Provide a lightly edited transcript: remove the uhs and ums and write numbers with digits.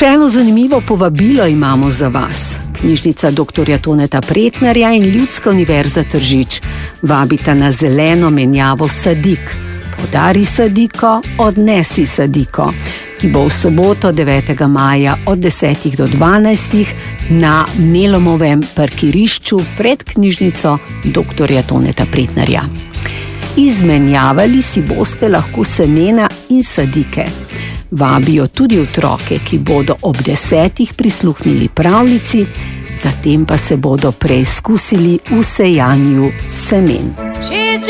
Še eno zanimivo povabilo imamo za vas. Knjižnica dr. Toneta Pretnarja in Ljudska univerza Tržič vabita na zeleno menjavo sadik. Podari sadiko, odnesi sadiko, ki bo v soboto 9. maja od 10. do 12. na Melomovem parkirišču pred knjižnico dr. Toneta Pretnarja. Izmenjavali si boste lahko semena in sadike. Vabijo tudi otroke, ki bodo ob 10. prisluhnili pravljici, zatem pa se bodo preizkusili v sejanju semen.